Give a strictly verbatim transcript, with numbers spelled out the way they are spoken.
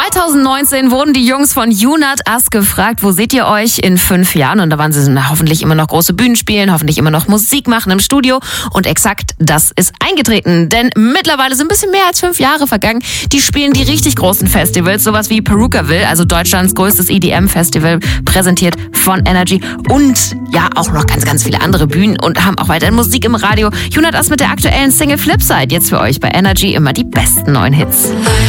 zweitausendneunzehn wurden die Jungs von Junat As gefragt, wo seht ihr euch in fünf Jahren? Und da waren sie na, hoffentlich immer noch große Bühnen spielen, hoffentlich immer noch Musik machen im Studio. Und exakt das ist eingetreten, denn mittlerweile sind ein bisschen mehr als fünf Jahre vergangen. Die spielen die richtig großen Festivals, sowas wie Perukaville, also Deutschlands größtes E D M-Festival, präsentiert von Energy. Und ja, auch noch ganz, ganz viele andere Bühnen und haben auch weiterhin Musik im Radio. Junat As mit der aktuellen Single Flipside, jetzt für euch bei Energy immer die besten neuen Hits.